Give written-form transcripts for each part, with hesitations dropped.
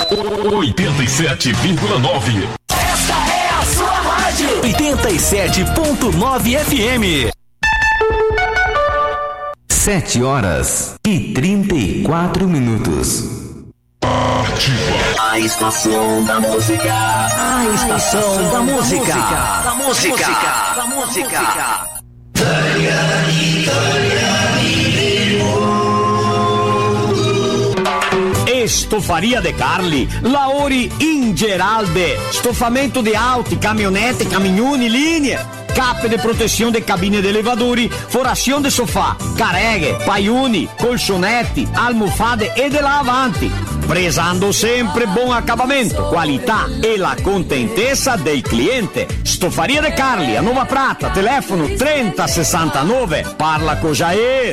87,9. Esta é a sua rádio. 87.9 FM. 7h34. A estação da música. A estação da música. Da música. Da música. Estofaria De Carli, Lauri in Geralde, stofamento de auto, caminhonete, caminhoni, linha, cappe de proteção de cabine de elevadori, foração de sofá, carreghe, paiuni, colchonete, almofade e de lá avanti. Prezando sempre bom acabamento, qualità e la contentezza del cliente. Stofaria De Carli, a Nova Prata, telefono 3069, parla con Jair.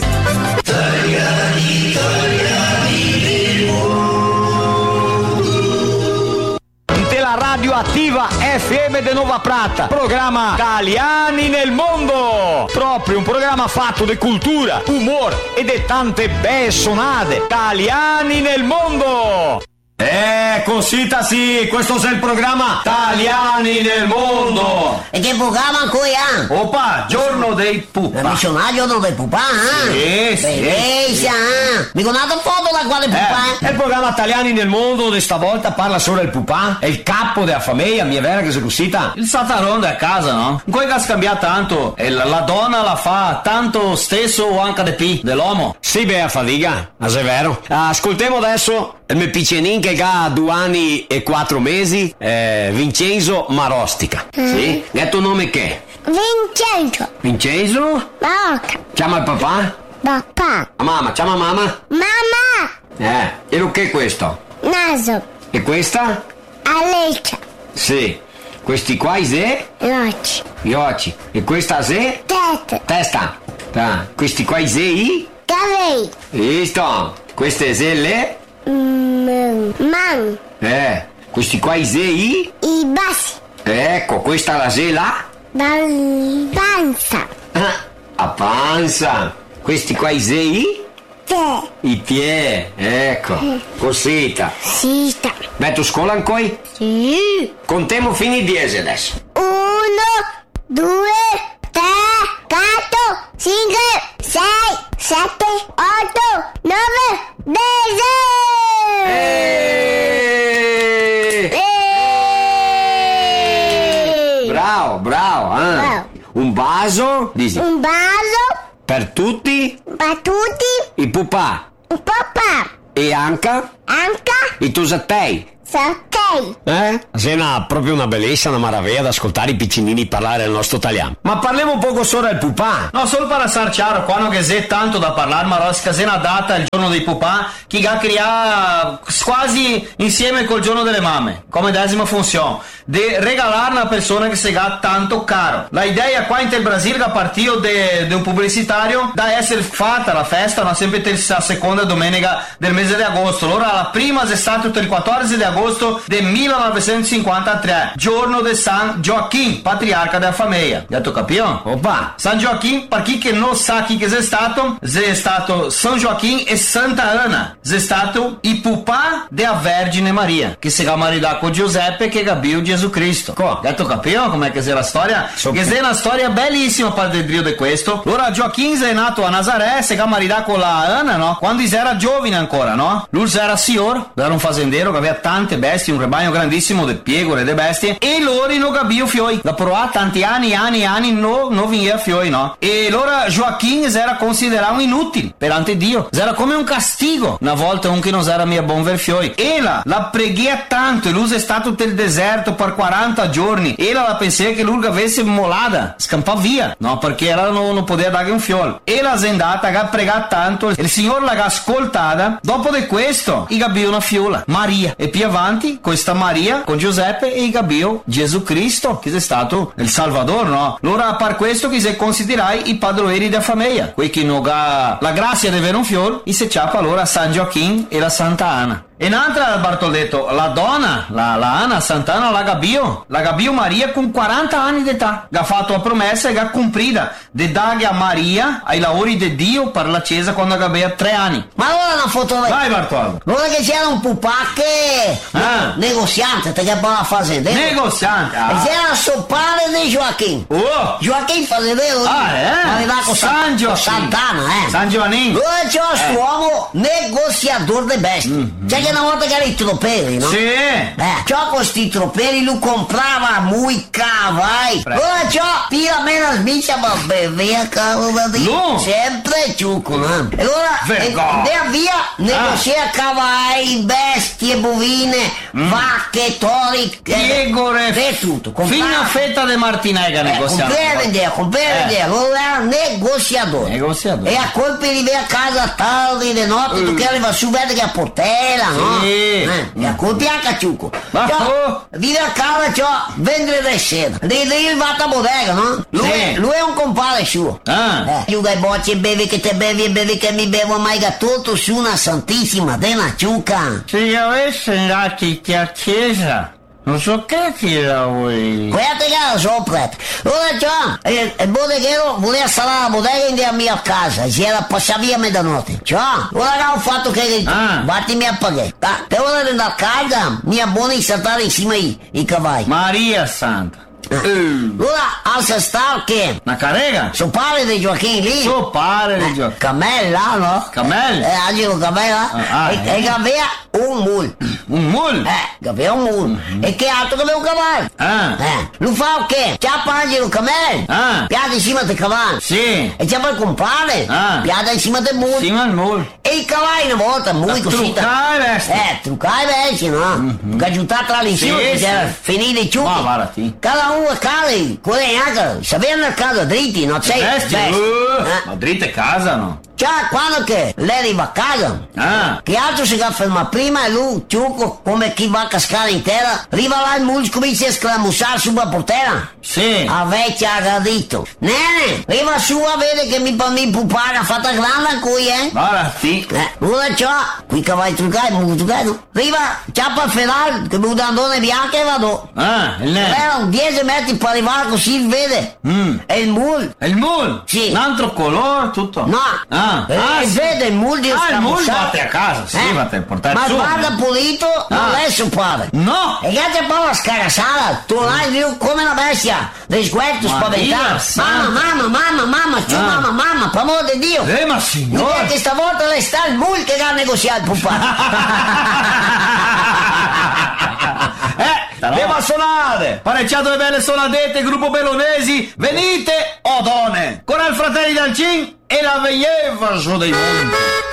La radioattiva FM de Nova Prata, programma Italiani nel mondo, proprio un programma fatto di cultura, humor e di tante belle sonate. Italiani nel mondo. Cosita sì, questo è il programma Italiani nel mondo. E che programma qui ha? Opa, giorno dei pupa. Il giorno dei pupa, Sì, sì. Bellissima, mi conosco un foto da quale pupa? È il programma Italiani nel mondo, di stavolta parla solo il pupa, è il capo della famiglia, mi è vera che si cosita? Il satarondo è a casa, no? Non puoi scambiare tanto, e la donna la fa tanto stesso o anche di più dell'uomo. Sì, beh, a fatica, è vero. Ascoltiamo adesso il mio piccenin che ha 2 anni e 4 mesi, Vincenzo Marostica. Sì? E il tuo nome che? Vincenzo. Vincenzo? Marocca. Chiama il papà? Papà. La mamma, chiama mamma? Mamma. E lo che è questo? Naso. E questa? Aleccia. Sì. Questi qua i se? Gli occhi. E questa se? Testa. Questi qua i se i? Capelli. Visto? Queste se le? Man. Questi qua i se i? I bassi. Ecco, questa la se la? Panza. A panza. Questi qua i se i? I piedi, ecco. Cosita. Sita. Metto scuola ancora? Sì. Contiamo fino a 10 adesso. 1, 2, 3, 4, 5, 6, 7, 8, 9, 10. Bravo, bravo. Un vaso? Dici. Un vaso. Per tutti? Per tutti. I pupà. Il papà. E anche? I tusattei. Sattei. Sembra proprio una bellezza, una meraviglia da ascoltare i piccinini parlare il nostro italiano. Ma parliamo un poco solo del pupà. No, solo per essere chiaro, quando che c'è tanto da parlare, ma rosca c'è una data, il giorno dei pupà, che ha creato quasi insieme col giorno delle mamme, come decima funzione, di regalare una persona che si ha tanto caro. La idea qua in il Brasile, a partire di un pubblicitario, da essere fatta la festa, no, sempre la seconda domenica del mese di agosto. Allora la prima è stata il 14 di agosto del 1953, giorno di San Gioacchino, patriarca della famiglia. Detto capito? Opa! San Gioacchino, per chi che non sa chi che è stato San Gioacchino e Santa Ana. È stato il pupà della Vergine Maria, che si è marito con Giuseppe che gabiu Gesù Cristo. Detto capito com'è che è la storia? Che è una storia bellissima per il drio di questo. Allora Gioacchino è nato a Nazaré, si è marito con la Ana, no? Quando era giovane ancora, no? Lui era signor, era un fazendero che aveva tante bestie, un rebaño grandissimo di pecore e di bestie, e loro non capivo fioi. Da provare tanti anni non veniva fioi, no? E allora Gioacchino era considerato un inutile perante Dio, era come un castigo una volta un che non era mia buon ver fioi. E la preghiera tanto, e lui è stato nel deserto per 40 giorni, e la pensava che lui avesse molata, scampava via, no? Perché era non poteva dare un fiol. E la è andata a pregare tanto, il Signore l'ha ascoltata. Dopo di questo gli gabiò una fiola, Maria, e più avanti questa Maria con Giuseppe e gabiò Gesù Cristo, che è stato il Salvador, no? Allora per questo che si considerai i padroeri della famiglia, quei che non ha la grazia di avere un fiol, e si ciappa allora San Gioacchino e la Santa Ana. E un'altra, Bartoletto, la donna, la Anna Santana, la Gabio Maria con 40 anni d'età, che ha fatto la promessa e che ha cumplita di dare a Maria ai lavori di Dio per la Chiesa quando aveva 3 anni. Ma allora una foto... Vai Bartoldo. Allora che c'era un pupà che... negoziante, te che parla fazendero. Negoziante. E c'era il soppare di Joachim. Oh. Joachim fazendero. Arriva con San Gioacchino. Santana, San Giovannino. Allora c'è uomo negoziatore di bestie. C'è che una volta che era i troperi, no? Sì. Ciò con sti troperi lui comprava muy cavai. Allora ciò tira meno smicia ma via cavolo da Dio. No. Sempre ciucco, no? E allora via negozia cavai, bestie, bovine, vacche, tori, Piegore. e tutto. Fino a fetta di Martinega negoziato. Comprare vendere. Allora era negoziatore. E a colpi di via a casa tardi di notte, tu che arriva su vede che a portella, no? Sì. E a colpi a cacciucco. Vive a casa, vendere le sera. Lì va a bodega, no? Lui è un compare suo. Io dai bocce bevi che te bevi e bevi che mi bevo mai che tutto su una santissima della ciucca. Se avessi andati a chiesa, non so che ti lavori. Guardate che era sopra. Allora il bodeghero voleva salare la bodega in a mia casa e si era passato via mezzanotte. Ora ho fatto che vattimi a pagare. E ora andare a casa, mia buona di saltare insieme ai cavalli. Maria Santa. Allora alza sta che? Una carrega? Suo padre di Gioacchino lì? Suo padre di Gioacchino. Camella, no? Camella? Agilo Camella. E che aveva un mul. Un mul? Che aveva un mul. E che altro che aveva un cavallo? Lui fa o che? Ciappa Angelo Camella. Piada insieme al cavallo. Sì. E ciappa il compare. Piada insieme al mul. Insieme al mul. E i cavalli una volta, muy così. Truccare vesti. Truccare vesti, no? Che aggiuntate tra l'insieme che c'era finire i ciucchi. Ma guarda ti. Cada uno a cali, quelli anche, sapevano a casa dritti, non sei? Ma dritte casa, no? Quando che lei arriva a casa, che altro si ferma prima e lui, ciucco, come chi va a cascare in terra, arriva là il mulo, comincia a sclamussare sulla portella. Sì. Avete aggradito. Nene, arriva su a vedere che mi pupare ha fatto grande a cui, Guarda, sì. Ora qui cavalli truccati, mulo truccato. Arriva, ciappa a fedale, che budandone bianco e vado. Il nero. Erano 10 metri per arrivare così, il vede. E il mulo. E il mul? Sì. Un altro colore, tutto? No. Sì. Vede il mulo di il mulo batte a casa, sì, batte a portare ma su. Ma guarda pulito, non è suo padre. No. E che ti parla scarassata, tu l'hai visto come una bestia, risguardo spaventato. Mamma, per amor di Dio. Ma signore. Perché stavolta le sta il mulo che ha negoziato il pupà. Andiamo a suonare! Parecchiato le belle suonadette, gruppo Bellonesi, venite, Odone, con il fratelli Dalcin e la Veieva su dei monti.